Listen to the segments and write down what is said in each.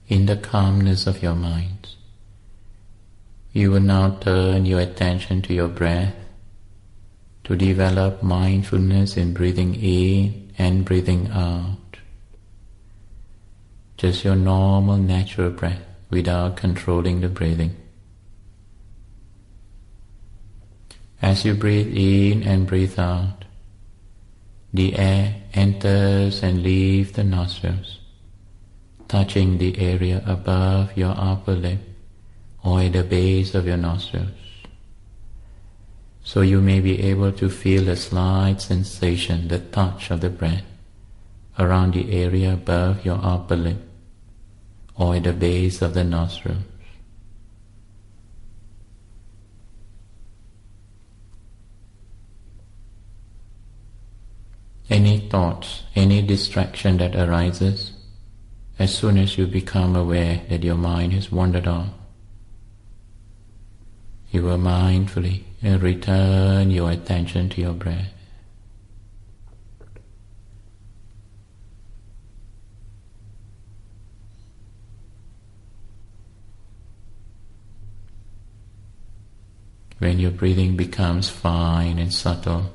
in the calmness of your mind. You will now turn your attention to your breath to develop mindfulness in breathing in and breathing out. Just your normal natural breath without controlling the breathing. As you breathe in and breathe out, the air enters and leaves the nostrils, touching the area above your upper lip or at the base of your nostrils. So you may be able to feel a slight sensation, the touch of the breath, around the area above your upper lip or at the base of the nostrils. Any thoughts, any distraction that arises, as soon as you become aware that your mind has wandered off, you will mindfully return your attention to your breath. When your breathing becomes fine and subtle,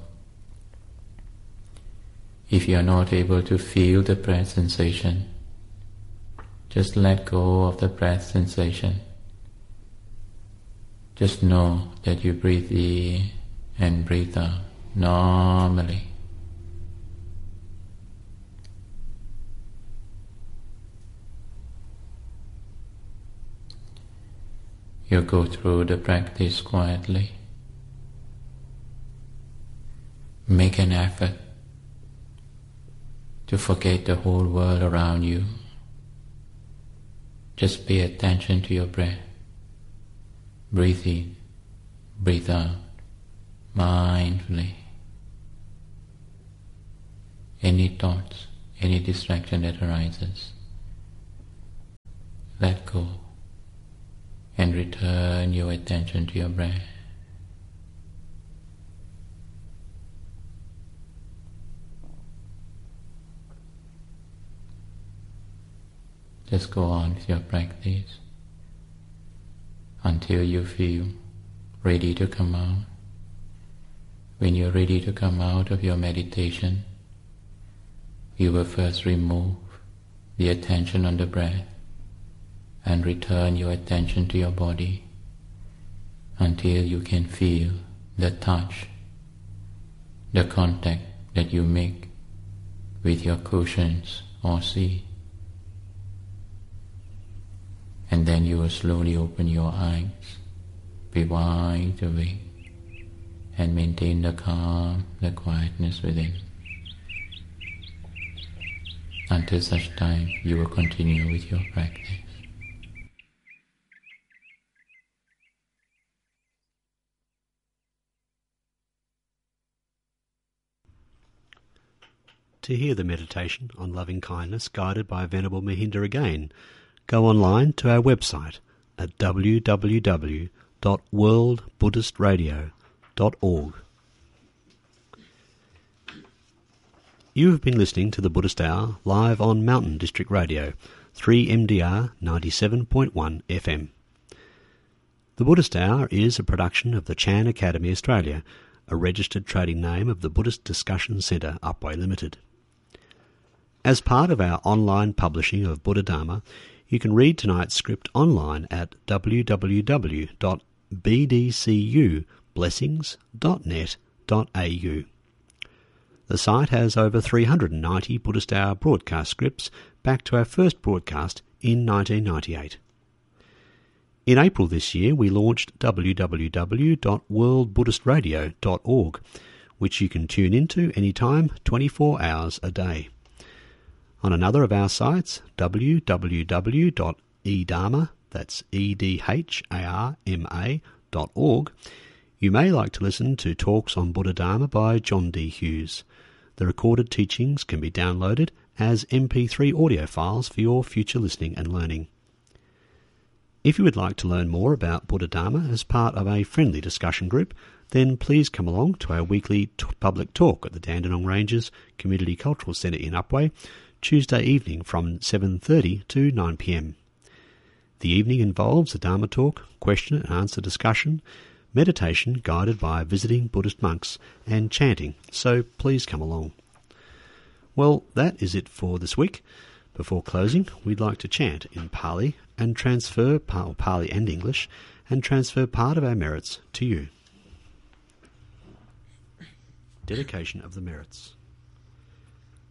if you are not able to feel the breath sensation, just let go of the breath sensation. Just know that you breathe in and breathe out normally. You go through the practice quietly. Make an effort to forget the whole world around you. Just pay attention to your breath. Breathe in, breathe out, mindfully. Any thoughts, any distraction that arises, let go and return your attention to your breath. Just go on with your practice until you feel ready to come out. When you're ready to come out of your meditation, you will first remove the attention on the breath and return your attention to your body until you can feel the touch, the contact that you make with your cushions or seat. And then you will slowly open your eyes, be wide awake, and maintain the calm, the quietness within. Until such time, you will continue with your practice. To hear the meditation on loving kindness guided by Venerable Mahinda again, go online to our website at www.worldbuddhistradio.org. You have been listening to the Buddhist Hour live on Mountain District Radio, 3MDR 97.1 FM. The Buddhist Hour is a production of the Chan Academy Australia, a registered trading name of the Buddhist Discussion Centre, Upwey Limited. As part of our online publishing of Buddha Dharma, you can read tonight's script online at www.bdcublessings.net.au. The site has over 390 Buddhist Hour broadcast scripts back to our first broadcast in 1998. In April this year, we launched www.worldbuddhistradio.org, which you can tune into anytime, 24 hours a day. On another of our sites, www.edharma, that's edharma.org, you may like to listen to talks on Buddha Dharma by John D. Hughes. The recorded teachings can be downloaded as MP3 audio files for your future listening and learning. If you would like to learn more about Buddha Dharma as part of a friendly discussion group, then please come along to our weekly public talk at the Dandenong Ranges Community Cultural Centre in Upwey, Tuesday evening from 7:30 to 9 p.m. The evening involves a Dharma talk, question and answer discussion, meditation guided by visiting Buddhist monks, and chanting, so please come along. Well, that is it for this week. Before closing, we'd like to chant in Pali and transfer Pali and English and transfer part of our merits to you. Dedication of the merits.